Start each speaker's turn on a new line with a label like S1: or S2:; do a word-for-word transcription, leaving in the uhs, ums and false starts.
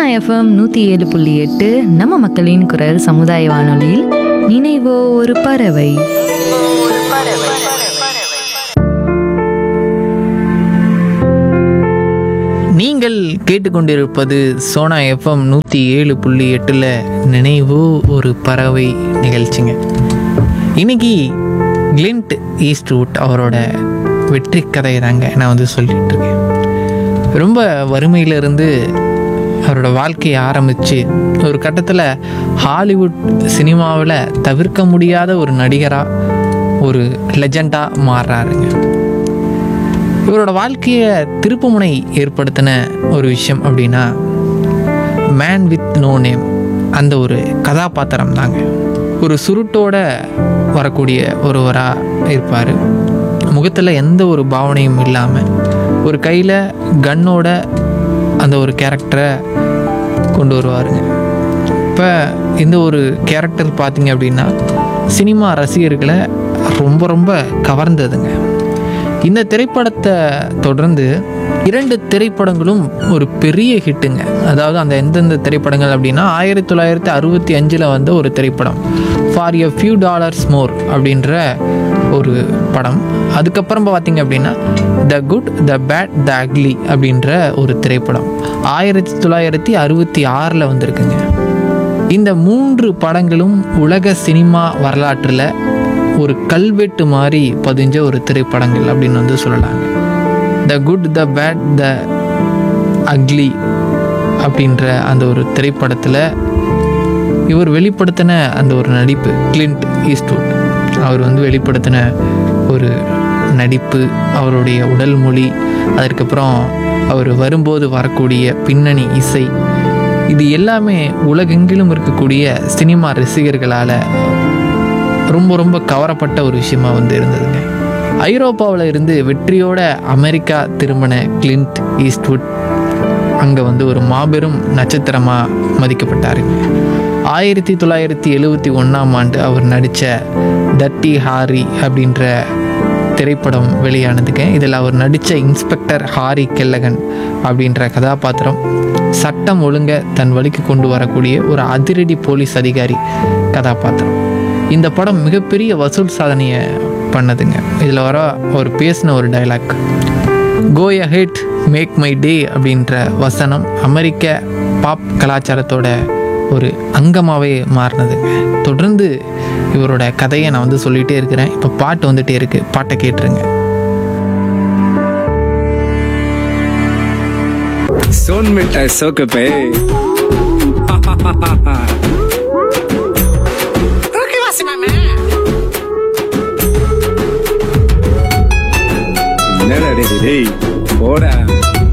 S1: FM நூற்றி ஏழு புள்ளி எட்டு நம்ம மக்களின் குரல் சமுதாய வானொலியில் நினைவோ ஒரு பறவை.
S2: நீங்கள் கேட்டுக்கொண்டிருப்பது சோனா எஃப்எம் நூற்றி ஏழு புள்ளி எட்டில் நினைவோ ஒரு பறவை நிகழ்ச்சிங்க. இன்னைக்கு கிளின்ட் ஈஸ்ட்வுட் அவரோட வெற்றி கதையை தாங்க நான் வந்து சொல்லிட்டு இருக்கேன். ரொம்ப வறுமையிலிருந்து அவரோட வாழ்க்கையை ஆரம்பித்து ஒரு கட்டத்தில் ஹாலிவுட் சினிமாவில் தவிர்க்க முடியாத ஒரு நடிகராக ஒரு லெஜண்டாக மாறுறாருங்க. இவரோட வாழ்க்கையை திருப்புமுனை ஏற்படுத்தின ஒரு விஷயம் அப்படின்னா மேன் வித் நோ நேம் அந்த ஒரு கதாபாத்திரம் தாங்க. ஒரு சுருட்டோட வரக்கூடிய ஒருவராக இருப்பார். முகத்தில் எந்த ஒரு பாவனையும் இல்லாமல் ஒரு கையில் கன்னோட அந்த ஒரு கேரக்டரை கொண்டு வருவாருங்க. இப்போ இந்த ஒரு கேரக்டர் பார்த்திங்க அப்படின்னா சினிமா ரசிகர்களை ரொம்ப ரொம்ப கவர்ந்ததுங்க. இந்த திரைப்படத்தை தொடர்ந்து இரண்டு திரைப்படங்களும் ஒரு பெரிய ஹிட்டுங்க. அதாவது அந்த எந்தெந்த திரைப்படங்கள் அப்படின்னா ஆயிரத்தி தொள்ளாயிரத்தி அறுபத்தி அஞ்சில் வந்த ஒரு திரைப்படம் ஃபார் எ ஃபியூ டாலர்ஸ் மோர் அப்படின்ற ஒரு படம். அதுக்கப்புறம் பார்த்திங்க அப்படின்னா the good the bad the ugly அப்படின்ற ஒரு திரைப்படம் ஆயிரத்தி தொள்ளாயிரத்தி அறுபத்தி ஆறில் வந்திருக்குங்க. இந்த மூன்று படங்களும் உலக சினிமா வரலாற்றில் ஒரு கல்வெட்டு மாதிரி பதிஞ்ச ஒரு திரைப்படங்கள் அப்படின்னு வந்து சொல்லலாங்க. The good the bad the ugly அப்படின்ற அந்த ஒரு திரைப்படத்தில் இவர் வெளிப்படுத்தின அந்த ஒரு நடிப்பு, கிளின்ட் ஈஸ்ட்வுட் அவர் வந்து வெளிப்படுத்தின ஒரு நடிப்பு, அவருடைய உடல் மொழி, அதற்கப்புறம் அவர் வரும்போது வரக்கூடிய பின்னணி இசை, இது எல்லாமே உலகெங்கிலும் இருக்கக்கூடிய சினிமா ரசிகர்களால் ரொம்ப ரொம்ப கவரப்பட்ட ஒரு விஷயமா வந்து இருந்ததுங்க. ஐரோப்பாவில் இருந்து வெற்றியோட அமெரிக்கா திரும்பின கிளின்ட் ஈஸ்ட்வுட் அங்கே வந்து ஒரு மாபெரும் நட்சத்திரமாக மதிக்கப்பட்டாருங்க. ஆயிரத்தி தொள்ளாயிரத்தி எழுபத்தி ஒன்றாம் ஆண்டு அவர் நடித்த டர்ட்டி ஹாரி அப்படின்ற திரைப்படம் வெளியானதுங்க. இதில் அவர் நடித்த இன்ஸ்பெக்டர் ஹாரி கெல்லகன் அப்படின்ற கதாபாத்திரம் சட்டம் ஒழுங்க தன் வழிக்கு கொண்டு வரக்கூடிய ஒரு அதிரடி போலீஸ் அதிகாரி கதாபாத்திரம். இந்த படம் மிகப்பெரிய வசூல் சாதனையை பண்ணதுங்க. இதில் வர அவர் பேசின ஒரு dialogue, go ahead make my day அப்படின்ற வசனம் அமெரிக்க பாப் கலாச்சாரத்தோட ஒரு அங்கமாகவே மாறினதுங்க. தொடர்ந்து இவரோட கதையை நான் வந்து சொல்லிகிட்டே இருக்கிறேன். இப்போ பாட்டு வந்துகிட்டே இருக்குது, பாட்டை கேட்டுருங்க.
S3: सोन मिठाई सोक पे என்னடா டேய் போடா.